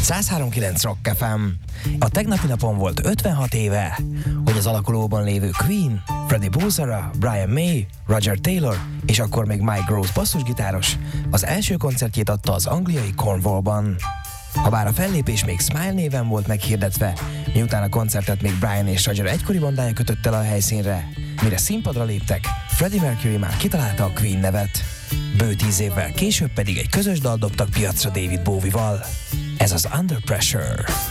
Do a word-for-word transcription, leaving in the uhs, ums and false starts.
száz három kilenc Rock ef em. A tegnapi napon volt ötvenhat éve, hogy az alakulóban lévő Queen, Freddie Bozara, Brian May, Roger Taylor és akkor még Mike Gross basszusgitáros az első koncertjét adta az angliai Cornwallban. Habár a fellépés még Smile néven volt meghirdetve, miután a koncertet még Brian és Roger egykori bandája kötött el a helyszínre, mire színpadra léptek, Freddie Mercury már kitalálta a Queen nevet. Bő tíz évvel később pedig egy közös dal dobtak piacra David Bowie-val. Ez az Under Pressure.